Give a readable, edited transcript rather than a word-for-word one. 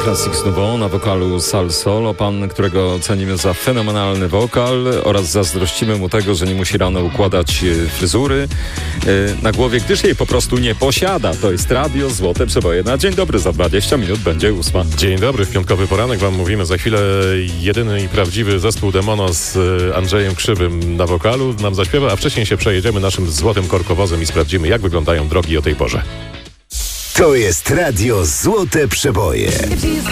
Classics Nouveau na wokalu Sal Solo, pan, którego cenimy za fenomenalny wokal oraz zazdrościmy mu tego, że nie musi rano układać fryzury na głowie, gdyż jej po prostu nie posiada. To jest Radio Złote Przeboje. Na dzień dobry, za 20 minut będzie 8. Dzień dobry, w piątkowy poranek wam mówimy. Za chwilę jedyny i prawdziwy zespół Demono z Andrzejem Krzywym na wokalu nam zaśpiewa, a wcześniej się przejedziemy naszym złotym korkowozem i sprawdzimy, jak wyglądają drogi o tej porze. To jest Radio Złote Przeboje.